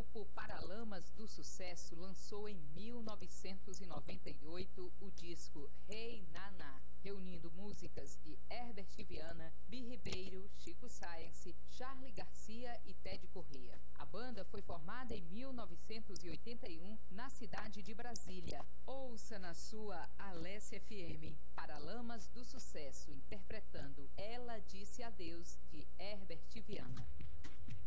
grupo Paralamas do Sucesso lançou em 1998 o disco Hey Naná, reunindo músicas de Herbert Viana, Bi Ribeiro, Chico Science, Charly Garcia e Ted Corrêa. A banda foi formada em 1981 na cidade de Brasília. Ouça na sua Alessia FM, Paralamas do Sucesso, interpretando Ela Disse Adeus, de Herbert Viana.